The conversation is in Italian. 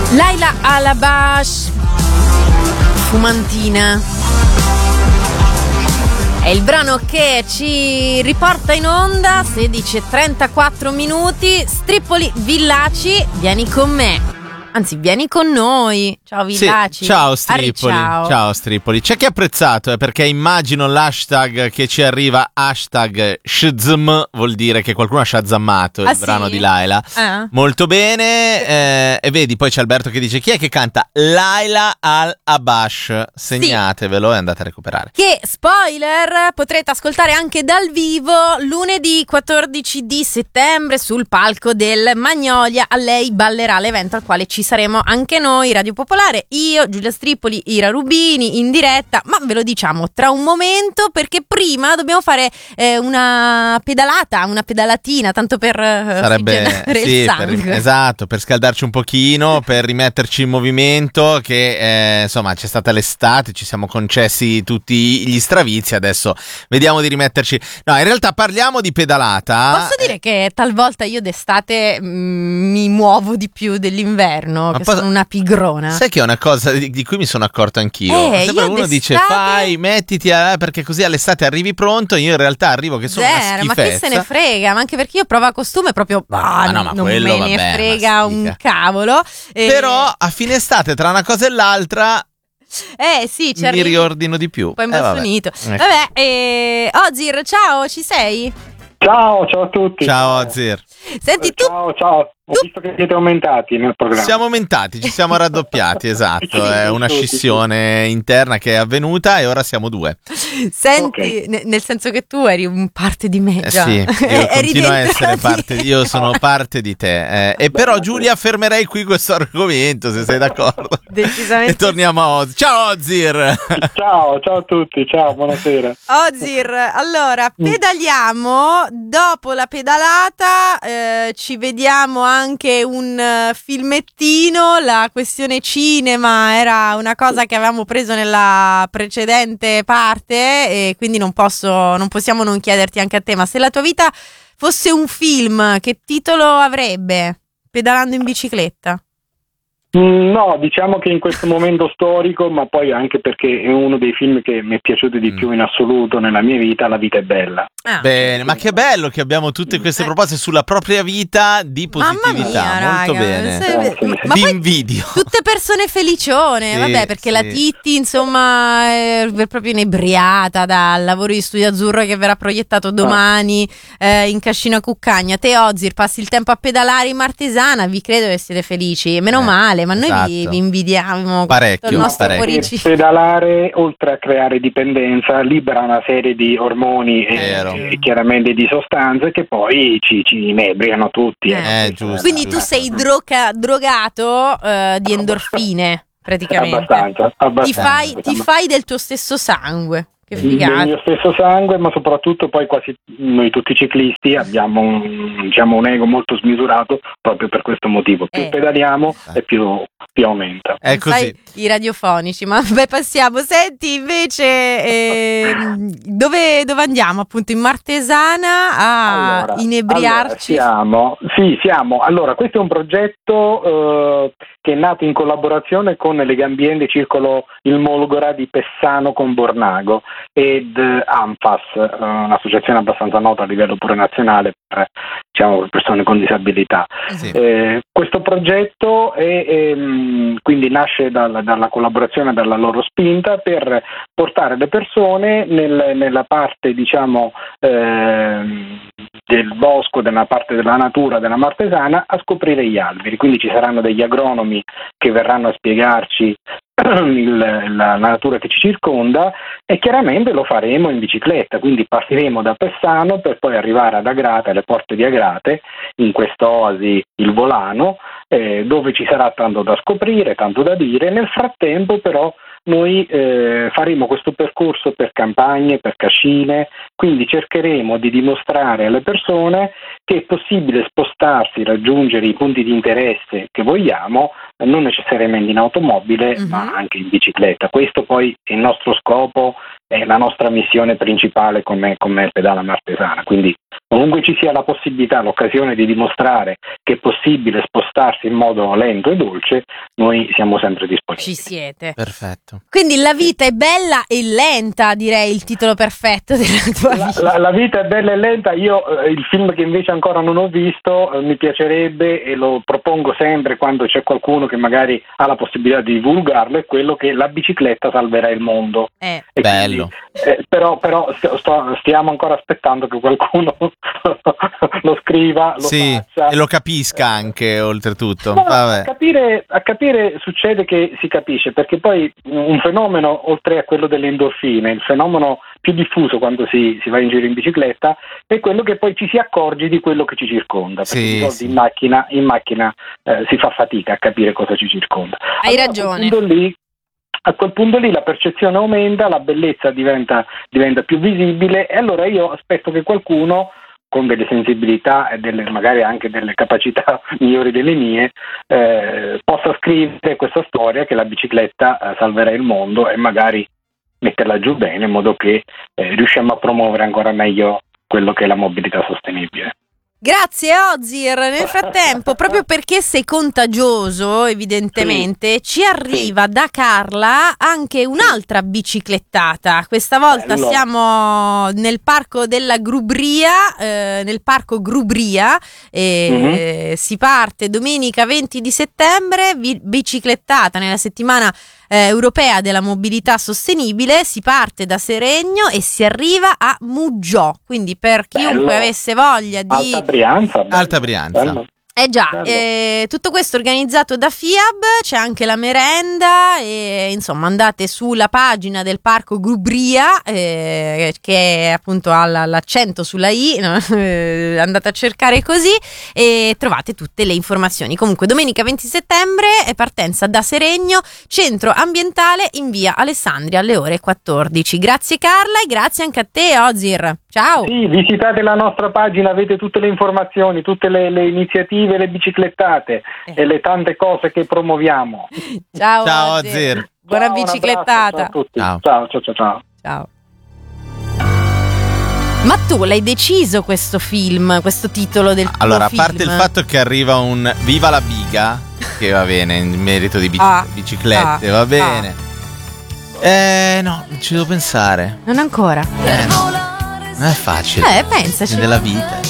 Laila Alabash, Fumantina. È il brano che ci riporta in onda, 16:34 minuti. Strippoli Villaci, vieni con me. Anzi, vieni con noi. Ciao Villaci. Sì, ciao Strippoli. Ciao Strippoli. C'è chi ha apprezzato, perché immagino l'hashtag che ci arriva, hashtag Shazam, vuol dire che qualcuno ha shazammato il brano di Laila. Molto bene. E vedi, poi c'è Alberto che dice: chi è che canta? Laila Al-Abash. Segnatevelo e andate a recuperare. Che, spoiler, potrete ascoltare anche dal vivo lunedì 14 di settembre sul palco del Magnolia. A lei ballerà, l'evento al quale ci saremo anche noi, Radio Popolare, io, Giulia Strippoli, Ira Rubini in diretta, ma ve lo diciamo tra un momento, perché prima dobbiamo fare una pedalatina, tanto per ossigenare il sangue. Esatto, per scaldarci un pochino, per rimetterci in movimento, che insomma c'è stata l'estate, ci siamo concessi tutti gli stravizi, adesso vediamo di rimetterci. No, in realtà parliamo di pedalata. Posso dire che talvolta io d'estate mi muovo di più dell'inverno, che sono una pigrona. Sai che è una cosa di cui mi sono accorto anch'io. Sempre uno dice mettiti perché così all'estate arrivi pronto, io in realtà arrivo che sono una schifezza. Ma che se ne frega, ma anche perché io provo a costume proprio non me ne frega un cavolo. Però a fine estate tra una cosa e l'altra sì, mi riordino di più. Poi imbassonito. Ozir, ciao, ci sei? Ciao a tutti. Ciao Ozir. Senti, ciao. Ho visto che siete aumentati nel programma. Siamo aumentati, ci siamo raddoppiati, esatto. È una scissione interna che è avvenuta e ora siamo due. Senti, nel senso che tu eri un parte di me già. Sì, io continuo a essere parte, io sono parte di te. E però Giulia fermerei qui questo argomento, se sei d'accordo. Decisamente. E torniamo a Ozir. Ciao Ozir. Ciao a tutti, ciao, buonasera. Ozir, allora, pedaliamo, dopo la pedalata ci vediamo anche un filmettino. La questione cinema era una cosa che avevamo preso nella precedente parte e quindi non possiamo non chiederti anche a te, ma se la tua vita fosse un film, che titolo avrebbe? Pedalando in bicicletta? No, diciamo che in questo momento storico, ma poi anche perché è uno dei film che mi è piaciuto di più in assoluto nella mia vita, La vita è bella. Bene, ma che bello che abbiamo tutte queste proposte sulla propria vita di positività. Mamma mia, molto raga, bene. Ma vi poi invidio. Tutte persone felicione, Sì, vabbè, perché la Titti, insomma, è proprio inebriata dal lavoro di Studio Azzurro che verrà proiettato domani in Cascina a Cuccagna. Te, Ozir, passi il tempo a pedalare in Martesana, vi credo che siete felici, meno male, ma noi vi invidiamo parecchio, il nostro parecchio. Pedalare, oltre a creare dipendenza, libera una serie di ormoni e chiaramente di sostanze che poi ci inebriano tutti. Giusto. Quindi tu sei drogato di endorfine, praticamente. Abbastanza. Ti fai del tuo stesso sangue. Che Del figata. mio stesso sangue, ma soprattutto poi quasi noi tutti ciclisti abbiamo un ego molto smisurato proprio per questo motivo. Più pedaliamo e più aumenta. È così. I radiofonici, ma beh, passiamo. Senti, invece dove andiamo? Appunto in Martesana a inebriarci? Siamo. Allora, questo è un progetto che è nato in collaborazione con Legambiente Circolo Il Molgora di Pessano con Bornago ed ANFAS, un'associazione abbastanza nota a livello pure nazionale per persone con disabilità. Questo progetto quindi nasce dalla collaborazione, dalla loro spinta per portare le persone nella parte del bosco, della parte della natura della Martesana, a scoprire gli alberi. Quindi ci saranno degli agronomi che verranno a spiegarci la natura che ci circonda e chiaramente lo faremo in bicicletta, quindi partiremo da Pessano per poi arrivare ad Agrate, alle porte di Agrate, in quest'oasi il Volano, dove ci sarà tanto da scoprire, tanto da dire. Nel frattempo però noi faremo questo percorso per campagne, per cascine, quindi cercheremo di dimostrare alle persone che è possibile spostarsi, raggiungere i punti di interesse che vogliamo, non necessariamente in automobile, ma anche in bicicletta. Questo poi è il nostro scopo, è la nostra missione principale come Pedala Martesana, quindi ovunque ci sia la possibilità, l'occasione di dimostrare che è possibile spostarsi in modo lento e dolce, noi siamo sempre disponibili. Ci siete. Perfetto. Quindi la vita è bella e lenta, direi il titolo perfetto della tua vita. La vita è bella e lenta. Io il film che invece ancora non ho visto, mi piacerebbe e lo propongo sempre quando c'è qualcuno che magari ha la possibilità di divulgarlo, è quello che La bicicletta salverà il mondo. Bello. Quindi, però stiamo ancora aspettando che qualcuno lo scriva, lo faccia. E lo capisca anche, oltretutto. No, Vabbè. a capire succede che si capisce, perché poi un fenomeno, oltre a quello delle endorfine, il fenomeno più diffuso quando si va in giro in bicicletta è quello che poi ci si accorge di quello che ci circonda, perché in macchina si fa fatica a capire cosa ci circonda. Hai ragione. A quel punto lì la percezione aumenta, la bellezza diventa più visibile, e allora io aspetto che qualcuno con delle sensibilità e magari anche delle capacità migliori delle mie possa scrivere questa storia che la bicicletta salverà il mondo, e magari metterla giù bene in modo che riusciamo a promuovere ancora meglio quello che è la mobilità sostenibile. Grazie Ozir. Nel frattempo, proprio perché sei contagioso evidentemente, ci arriva da Carla anche un'altra biciclettata. Questa volta siamo nel parco della Grubria, nel parco Grubria, si parte domenica 20 di settembre, biciclettata nella settimana europea della mobilità sostenibile. Si parte da Seregno e si arriva a Muggiò, quindi per chiunque avesse voglia di Alta Brianza. Bello. Già, tutto questo organizzato da FIAB, c'è anche la merenda, e insomma andate sulla pagina del parco Grubria, che è appunto l'accento sulla I, no? Andate a cercare così e trovate tutte le informazioni. Comunque domenica 20 settembre è partenza da Seregno, centro ambientale in via Alessandria alle ore 14. Grazie Carla, e grazie anche a te Ozir. Ciao! Sì, visitate la nostra pagina, avete tutte le informazioni, tutte le iniziative, le biciclettate e le tante cose che promuoviamo. Ciao Ozir. Buona biciclettata. Ciao a tutti. Ciao. Ciao. Ma tu l'hai deciso questo film, questo titolo del tuo Allora, a film? parte il fatto che arriva un Viva la Biga, che va bene, in merito di biciclette, va bene. No, ci devo pensare. Non ancora. Non è facile. Pensaci. Della vita.